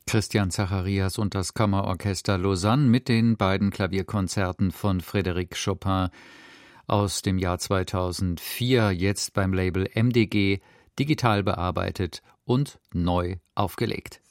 Christian Zacharias und das Kammerorchester Lausanne mit den beiden Klavierkonzerten von Frédéric Chopin aus dem Jahr 2004, jetzt beim Label MDG, digital bearbeitet und neu aufgelegt.